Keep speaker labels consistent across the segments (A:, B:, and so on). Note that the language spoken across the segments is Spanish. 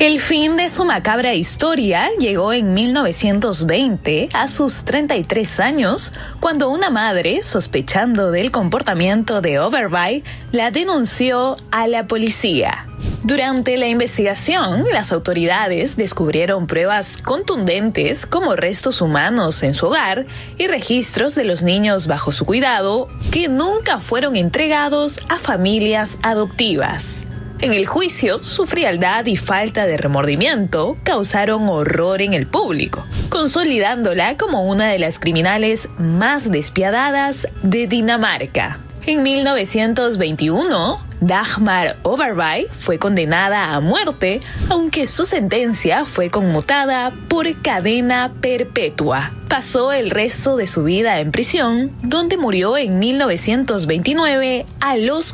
A: El fin de su macabra historia llegó en 1920, a sus 33 años, cuando una madre, sospechando del comportamiento de Overby, la denunció a la policía. Durante la investigación, las autoridades descubrieron pruebas contundentes como restos humanos en su hogar y registros de los niños bajo su cuidado que nunca fueron entregados a familias adoptivas. En el juicio, su frialdad y falta de remordimiento causaron horror en el público, consolidándola como una de las criminales más despiadadas de Dinamarca. En 1921, Dagmar Overby fue condenada a muerte, aunque su sentencia fue conmutada por cadena perpetua. Pasó el resto de su vida en prisión, donde murió en 1929 a los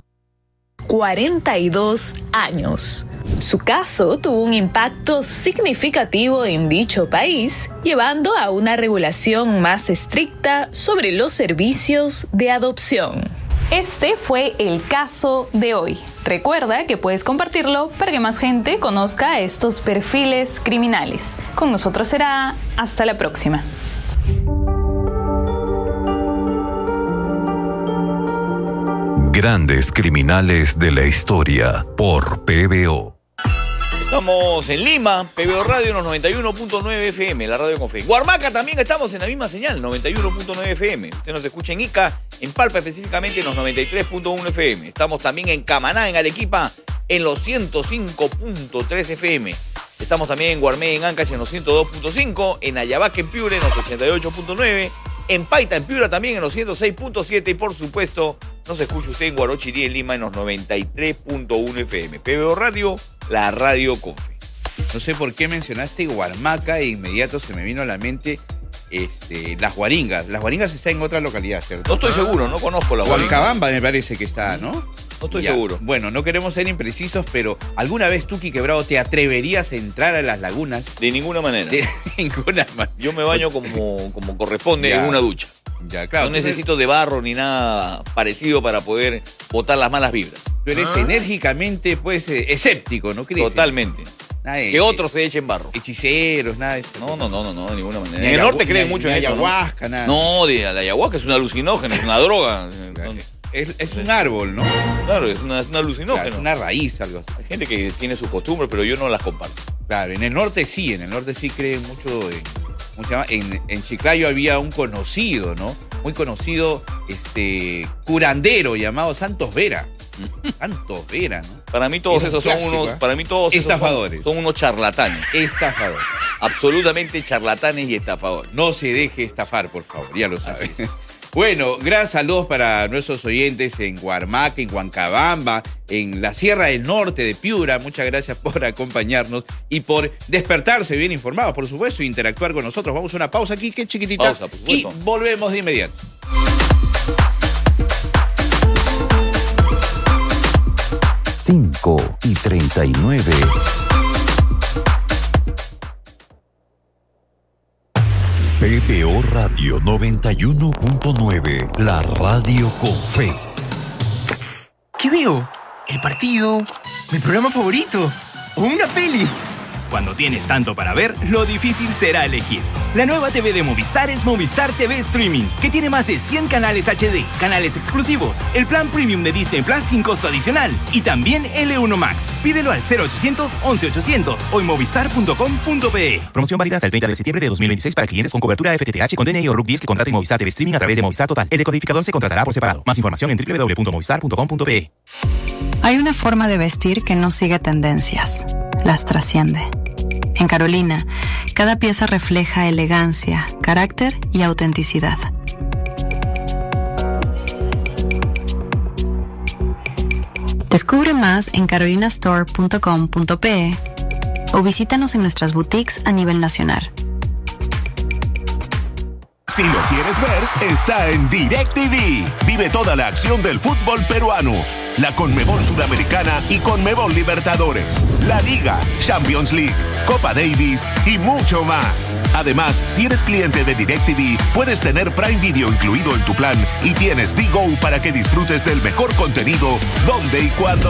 A: 42 años. Su caso tuvo un impacto significativo en dicho país, llevando a una regulación más estricta sobre los servicios de adopción. Este fue el caso de hoy. Recuerda que puedes compartirlo para que más gente conozca estos perfiles criminales. Con nosotros será hasta la próxima.
B: Grandes criminales de la historia por PBO.
C: Estamos en Lima, PBO Radio, en los 91.9 FM, la radio con fe. Huarmaca también estamos en la misma señal, 91.9 FM. Usted nos escucha en Ica, en Palpa específicamente en los 93.1 FM. Estamos también en Camaná, en Arequipa, en los 105.3 FM. Estamos también en Guarmey, en Ancash, en los 102.5, en Ayabaca, en Piura, en los 88.9, en Paita, en Piura también en los 106.7 y por supuesto nos escucha usted en Guarochirí, en Lima, en los 93.1 FM. PBO Radio, la radio con fe.
D: No sé por qué mencionaste Huarmaca e inmediato se me vino a la mente las Guaringas. Las Guaringas está en otra localidad, ¿cierto?
C: No estoy seguro, no conozco la Guaringa.
D: Huancabamba me parece que está, ¿no?
C: No estoy seguro.
D: Bueno, no queremos ser imprecisos, pero ¿alguna vez tú, Quique Bravo, te atreverías a entrar a las lagunas?
C: De ninguna manera.
D: De ninguna manera.
C: Yo me baño como corresponde en una ducha.
D: Ya, claro.
C: No necesito de barro ni nada parecido para poder botar las malas vibras.
D: Tú eres enérgicamente, pues, escéptico, ¿no crees?
C: Totalmente. Que otros se echen barro.
D: Hechiceros, nada de eso.
C: No, de ninguna manera. En el norte creen mucho en
D: ayahuasca, nada.
C: No, la ayahuasca es un alucinógeno, es una droga.
D: Es un árbol, ¿no?
C: Claro, es un alucinógeno.
D: Claro, es una raíz, algo así.
C: Hay gente que tiene sus costumbres, pero yo no las comparto.
D: Claro, en el norte sí creen mucho ¿cómo se llama? En Chiclayo había un conocido, ¿no? Muy conocido, curandero llamado Santos Vera. Santos Vera, ¿no?
C: Para mí todos esos son unos,
D: estafadores.
C: Son unos charlatanes.
D: Estafadores.
C: Absolutamente charlatanes y estafadores.
D: No se deje estafar, por favor, ya lo sabes. Bueno, gran saludos para nuestros oyentes en Huarmaca, en Huancabamba, en la Sierra del Norte de Piura. Muchas gracias por acompañarnos y por despertarse bien informados, por supuesto, e interactuar con nosotros. Vamos a una pausa aquí, que chiquitita,
C: pausa, por supuesto.
D: Y volvemos de inmediato.
B: 5:39. PBO Radio 91.9, la radio con fe.
E: ¿Qué veo? ¿El partido? ¿Mi programa favorito? ¿O una peli? Cuando tienes tanto para ver, lo difícil será elegir. La nueva TV de Movistar es Movistar TV Streaming, que tiene más de 100 canales HD, canales exclusivos, el plan premium de Disney Plus sin costo adicional y también L1 Max. Pídelo al 0800 11 800 o en movistar.com.pe. Promoción válida hasta el 30 de septiembre de 2026 para clientes con cobertura FTTH con DNI o RUC 10 que contraten Movistar TV Streaming a través de Movistar Total. El decodificador se contratará por separado. Más información en www.movistar.com.pe.
F: Hay una forma de vestir que no sigue tendencias, las trasciende. En Carolina, cada pieza refleja elegancia, carácter y autenticidad. Descubre más en carolinastore.com.pe o visítanos en nuestras boutiques a nivel nacional.
G: Si lo quieres ver, está en DirecTV. Vive toda la acción del fútbol peruano, la Conmebol Sudamericana y Conmebol Libertadores, la Liga, Champions League, Copa Davis y mucho más. Además, si eres cliente de DirecTV, puedes tener Prime Video incluido en tu plan y tienes Digo para que disfrutes del mejor contenido donde y cuando